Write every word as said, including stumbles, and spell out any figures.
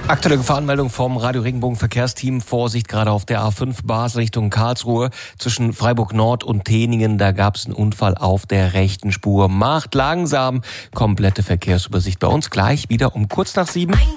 Aktuelle Gefahrenmeldung vom Radio Regenbogen Verkehrsteam. Vorsicht gerade auf der A fünf Basel Richtung Karlsruhe zwischen Freiburg Nord und Teningen. Da gab es einen Unfall auf der rechten Spur. Macht langsam. Komplette Verkehrsübersicht bei uns gleich wieder um kurz nach sieben.